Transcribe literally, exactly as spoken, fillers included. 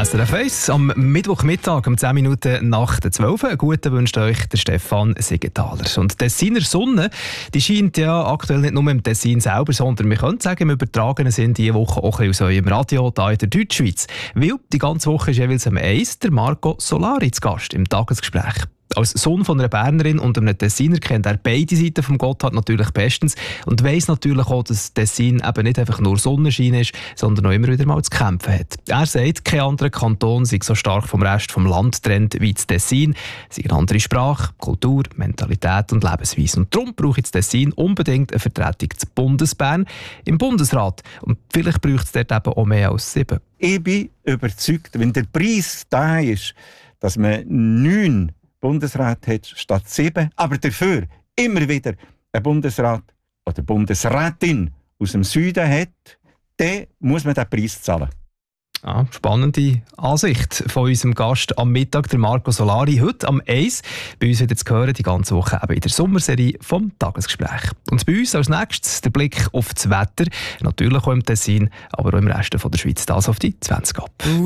S R F eins am Mittwochmittag um zehn Minuten nach der zwölf. Einen guten wünscht euch der Stefan Siegenthaler. Und die Tessiner Sonne, die scheint ja aktuell nicht nur im Tessin selber, sondern wir können sagen, im übertragenen Sinn diese Woche auch aus eurem Radio hier in der Deutschschweiz. Weil die ganze Woche ist jeweils am eins der Marco Solari zu Gast im Tagesgespräch. Als Sohn von einer Bernerin und einem Tessiner kennt er beide Seiten vom Gotthard natürlich bestens und weiss natürlich auch, dass Tessin eben nicht einfach nur Sonnenschein ist, sondern auch immer wieder mal zu kämpfen hat. Er sagt, kein anderer Kanton sei so stark vom Rest vom Land getrennt wie das Tessin. Es sei eine andere Sprache, Kultur, Mentalität und Lebensweise. Und darum braucht das Tessin unbedingt eine Vertretung zu Bundesbern im Bundesrat. Und vielleicht braucht es dort eben auch mehr als sieben. Ich bin überzeugt, wenn der Preis da ist, dass man neun Bundesrat hat statt sieben, aber dafür immer wieder ein Bundesrat oder Bundesrätin aus dem Süden hat, dann muss man den Preis zahlen. Ah, spannende Ansicht von unserem Gast am Mittag, der Marco Solari. Heute am eins bei uns wieder zu hören, die ganze Woche eben in der Sommerserie vom Tagesgespräch. Und bei uns als nächstes der Blick auf das Wetter, natürlich auch im Tessin, aber auch im Rest der Schweiz, das auf die zwanzig ab.